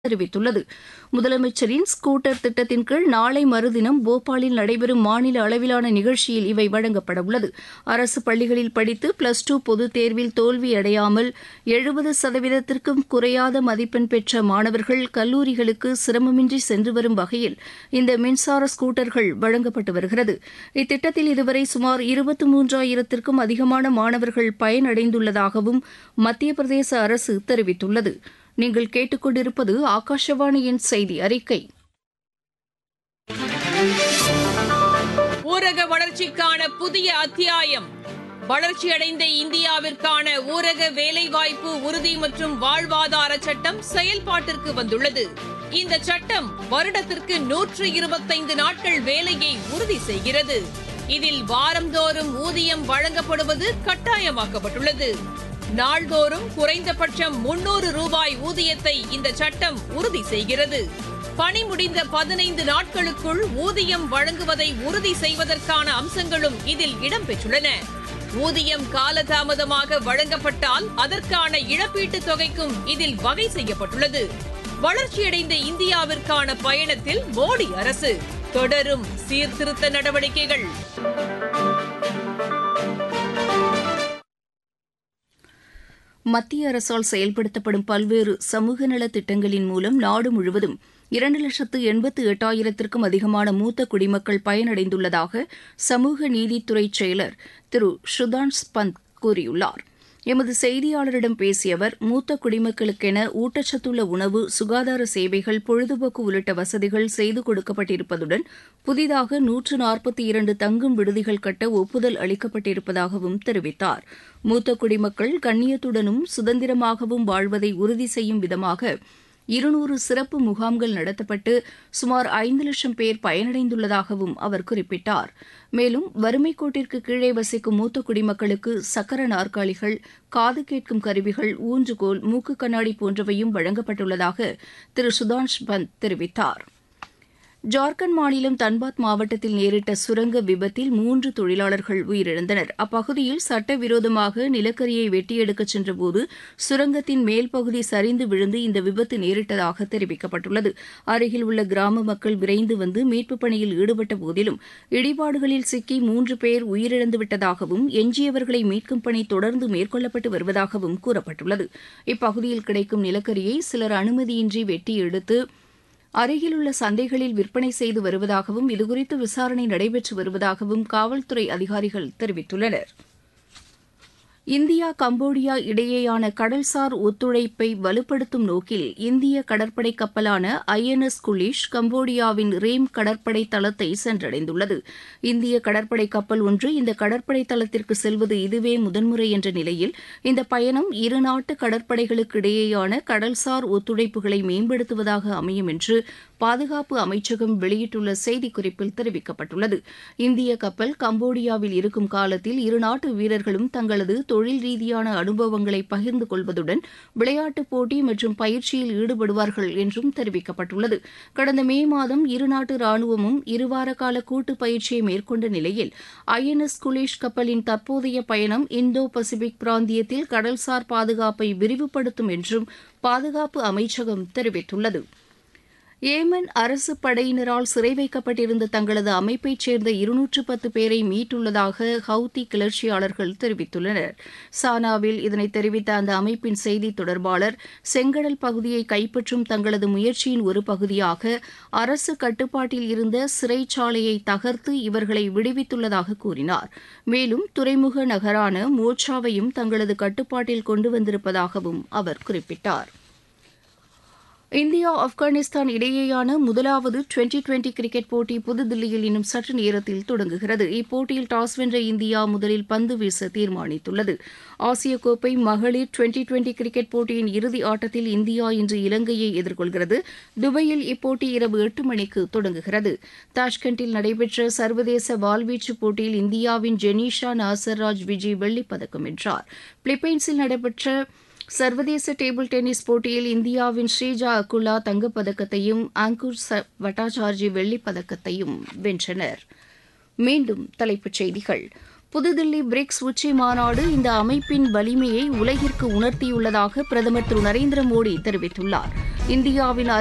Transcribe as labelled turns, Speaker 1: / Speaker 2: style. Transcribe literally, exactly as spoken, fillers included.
Speaker 1: தெரிவித்துள்ளது. முதலமைச்சரின் ஸ்கூட்டர் திட்டத்தின் கீழ் நாளை மறுதினம் போபாலில் நடைபெறும் மாநில அளவிலான நிகழ்ச்சியில் இவை வழங்கப்படவுள்ளது. அரசு பள்ளிகளில் படித்து பிளஸ் டூ பொதுத் தேர்வில் தோல்வியடையாமல் எழுபது சதவீதத்திற்கும் குறையாத மதிப்பெண் பெற்ற மாணவர்கள் கல்லூரிகளுக்கு சிரமமின்றி சென்று வரும் வகையில் இந்த மின்சார ஸ்கூட்டர்கள் வழங்கப்பட்டு வருகிறது. இத்திட்டத்தில் இதுவரை சுமார் இருபத்தி மூன்றாயிரத்திற்கும் அதிகமான மாணவர்கள் பயனடைந்துள்ளதாகவும் மத்திய பிரதேச அரசு தெரிவித்துள்ளது. நீங்கள் கேட்டுக்கொண்டிருப்பது ஆகாஷவாணியின் செய்தி அறிக்கை.
Speaker 2: ஊரக வளர்ச்சிக்கான புதிய அத்தியாயம். வளர்ச்சியடைந்த இந்தியாவிற்கான ஊரக வேலைவாய்ப்பு உறுதி மற்றும் வாழ்வாதார சட்டம் செயல்பாட்டிற்கு வந்துள்ளது. இந்த சட்டம் வருடத்திற்கு நூற்று இருபத்தைந்து நாட்கள் வேலையை உறுதி செய்கிறது. இதில் வாரந்தோறும் ஊதியம் வழங்கப்படுவது கட்டாயமாக்கப்பட்டுள்ளது. நாள்தோறும் குறைந்தபட்சம் முன்னூறு ரூபாய் ஊதியத்தை இந்த சட்டம் உறுதி செய்கிறது. பணி முடிந்த பதினைந்து நாட்களுக்குள் ஊதியம் வழங்குவதை உறுதி செய்வதற்கான அம்சங்களும் இதில் இடம்பெற்றுள்ளன. ஊதியம் காலதாமதமாக வழங்கப்பட்டால் அதற்கான இழப்பீட்டுத் தொகைக்கும் இதில் வகை செய்யப்பட்டுள்ளது. வளர்ச்சியடைந்த இந்தியாவிற்கான பயணத்தில் மோடி அரசு தொடரும் சீர்திருத்த நடவடிக்கைகள்.
Speaker 1: மத்திய அரசால் செயல்படுத்தப்படும் பல்வேறு சமூக நலத் திட்டங்களின் மூலம் நாடு முழுவதும் இரண்டு லட்சத்து எண்பத்து எட்டாயிரத்திற்கும் அதிகமான மூத்த குடிமக்கள் பயனடைந்துள்ளதாக சமூக நீதித்துறை செயலர் திரு சுதான்ஷ் பந்த் கூறியுள்ளார். எமது செய்தியாளரிடம் பேசிய அவர், மூத்த குடிமக்களுக்கென ஊட்டச்சத்துள்ள உணவு, சுகாதார சேவைகள், பொழுதுபோக்கு உள்ளிட்ட வசதிகள் செய்து கொடுக்கப்பட்டிருப்பதுடன் புதிதாக நூற்று நாற்பத்தி இரண்டு தங்கும் விடுதிகள் கட்ட ஒப்புதல் அளிக்கப்பட்டிருப்பதாகவும் தெரிவித்தார். மூத்த குடிமக்கள் கண்ணியத்துடனும் சுதந்திரமாகவும் வாழ்வதை உறுதி செய்யும் விதமாக இருநூறு சிறப்பு முகாம்கள் நடத்தப்பட்டு சுமார் ஐந்து லட்சம் பேர் பயனடைந்துள்ளதாகவும் அவர் குறிப்பிட்டார். மேலும் வறுமைக் கோட்டிற்கு கீழே வசிக்கும் மூத்த குடிமக்களுக்கு சக்கர நாற்காலிகள், காது கேட்கும் கருவிகள், ஊன்றுகோல், மூக்கு கண்ணாடி போன்றவையும் வழங்கப்பட்டுள்ளதாக திரு சுதான்ஷ் பந்த் தெரிவித்தார். ஜார்க்கண்ட் மாநிலம் தன்பாத் மாவட்டத்தில் நேரிட்ட சுரங்க விபத்தில் மூன்று தொழிலாளர்கள் உயிரிழந்தனர். அப்பகுதியில் சட்டவிரோதமாக நிலக்கரியை வெட்டி எடுக்கச் சென்றபோது சுரங்கத்தின் மேல் பகுதி சரிந்து விழுந்து இந்த விபத்து நேரிட்டதாக தெரிவிக்கப்பட்டுள்ளது. அருகில் உள்ள கிராம மக்கள் விரைந்து வந்து மீட்புப் பணியில் ஈடுபட்ட போதிலும் இடிபாடுகளில் சிக்கி மூன்று பேர் உயிரிழந்துவிட்டதாகவும் எஞ்சியவர்களை மீட்கும் பணி தொடர்ந்து மேற்கொள்ளப்பட்டு வருவதாகவும் கூறப்பட்டுள்ளது. இப்பகுதியில் கிடைக்கும் நிலக்கரியை சிலர் அனுமதியின்றி வெட்டி எடுத்து அருகிலுள்ள சந்தைகளில் விற்பனை செய்து வருவதாகவும் இதுகுறித்து விசாரணை நடைபெற்று வருவதாகவும் காவல்துறை அதிகாரிகள் தெரிவித்துள்ளனர். இந்தியா கம்போடியா இடையேயான கடல்சார் ஒத்துழைப்பை வலுப்படுத்தும் நோக்கில் இந்திய கடற்படை கப்பலான ஐ என் எஸ் குலிஷ் கம்போடியாவின் ரேம் கடற்படை தளத்தை சென்றடைந்துள்ளது. இந்திய கடற்படை கப்பல் ஒன்று இந்த கடற்படை தளத்திற்கு செல்வது இதுவே முதன்முறை என்ற நிலையில் இந்த பயணம் இருநாட்டு கடற்படைகளுக்கு இடையேயான கடல்சார் ஒத்துழைப்புகளை மேம்படுத்துவதாக அமையும் என்று பாதுகாப்பு அமைச்சகம் வெளியிட்டுள்ள செய்திக்குறிப்பில் தெரிவிக்கப்பட்டுள்ளது. இந்திய கப்பல் கம்போடியாவில் இருக்கும் காலத்தில் இருநாட்டு வீரர்களும் தங்களது தொழில் ரீதியான அனுபவங்களை பகிர்ந்து கொள்வதுடன் விளையாட்டுப் போட்டி மற்றும் பயிற்சியில் ஈடுபடுவார்கள் என்றும் தெரிவிக்கப்பட்டுள்ளது. கடந்த மே மாதம் இருநாட்டு ராணுவமும் இருவார கால கூட்டு பயிற்சியை மேற்கொண்ட நிலையில் ஐ என் எஸ் குலிஷ் கப்பலின் தற்போதைய பயணம் இந்தோ பசிபிக் பிராந்தியத்தில் கடல்சார் பாதுகாப்பை விரிவுபடுத்தும் என்றும் பாதுகாப்பு அமைச்சகம் தெரிவித்துள்ளது. ஏமன் அரசு படையினரால் சிறை வைக்கப்பட்டிருந்த தங்களது அமைப்பைச் சேர்ந்த இருநூற்று பத்து பேரை மீட்டுள்ளதாக ஹவுதி கிளர்ச்சியாளர்கள் தெரிவித்துள்ளனர். சானாவில் இதனை தெரிவித்த அந்த அமைப்பின் செய்தித் தொடர்பாளர், செங்கடல் பகுதியை கைப்பற்றும் தங்களது முயற்சியின் ஒரு பகுதியாக அரசு கட்டுப்பாட்டில் இருந்த சிறைச்சாலையை தகர்த்து இவர்களை விடுவித்துள்ளதாக கூறினார். மேலும் துறைமுக நகரான மோச்சாவையும் தங்களது கட்டுப்பாட்டில் கொண்டு வந்திருப்பதாகவும் அவர் குறிப்பிட்டார். இந்தியா ஆப்கானிஸ்தான் இடையேயான முதலாவது டுவெண்டி டுவெண்டி கிரிக்கெட் போட்டி புதுதில்லியில் இன்னும் சற்று நேரத்தில் தொடங்குகிறது. இப்போட்டியில் டாஸ் வென்ற இந்தியா முதலில் பந்து வீச தீர்மானித்துள்ளது. ஆசிய கோப்பை மகளிர் டுவெண்டி டுவெண்டி கிரிக்கெட் போட்டியின் இறுதி ஆட்டத்தில் இந்தியா இன்று இலங்கையை எதிர்கொள்கிறது. துபாயில் இப்போட்டி இரவு எட்டு மணிக்கு தொடங்குகிறது. தாஷ்கண்டில் நடைபெற்ற சர்வதேச வாள்வீச்சு போட்டியில் இந்தியாவின் ஜெனீஷா நாசர்ராஜ் விஜி வெள்ளிப் பதக்கம் வென்றார். பிலிப்பைன்ஸில் நடைபெற்ற சர்வதேச டேபிள் டென்னிஸ் போட்டியில் இந்தியாவின் ஸ்ரீஜா அகுலா தங்கப்பதக்கத்தையும் அங்குர் பட்டாச்சார்ஜி வெள்ளிப் பதக்கத்தையும் வென்றனர். மீண்டும் தலைப்புச் செய்திகள். புதுதில்லி பிரிக்ஸ் உச்சி மாநாடு இந்த அமைப்பின் வலிமையை உலகிற்கு உணர்த்தியுள்ளதாக பிரதமர் திரு நரேந்திர மோடி தெரிவித்துள்ளார். இந்தியாவின்